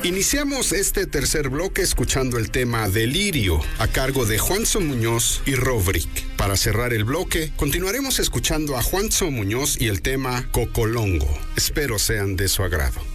Iniciamos este tercer bloque escuchando el tema Delirio, a cargo de Juanzo Muñoz y Robrick. Para cerrar el bloque, continuaremos escuchando a Juanzo Muñoz y el tema Cocolongo. Espero sean de su agrado.